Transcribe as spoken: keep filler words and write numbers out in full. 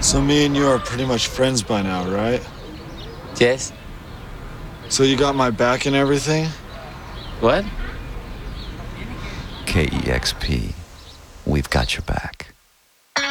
So me and you are pretty much friends by now, right? Yes. So you got my back and everything? What? K E X P. We've got your back.